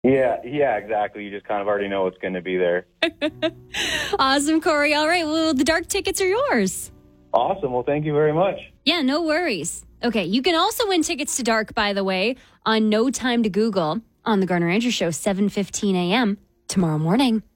Yeah, exactly. You just kind of already know what's going to be there. Awesome, Corey. All right, well, the dark tickets are yours. Awesome. Well, thank you very much. Yeah, no worries. Okay, you can also win tickets to Dark, by the way, on No Time to Google on the Garner Andrews Show, 7:15 a.m. tomorrow morning.